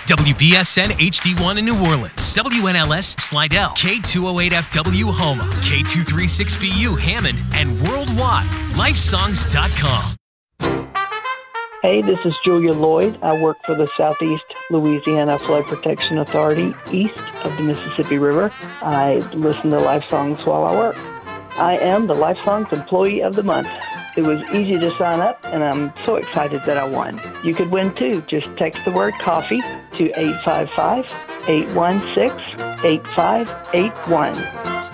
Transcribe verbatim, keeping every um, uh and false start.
W B S N H D one in New Orleans, W N L S Slidell, K two oh eight F W Houma, K two thirty-six B U Hammond, and worldwide, lifesongs dot com. Hey, this is Julia Lloyd. I work for the Southeast Louisiana Flood Protection Authority east of the Mississippi River. I listen to Life Songs while I work. I am the Life Songs Employee of the Month. It was easy to sign up, and I'm so excited that I won. You could win too. Just text the word coffee to eight five five, eight one six, eight five eight one.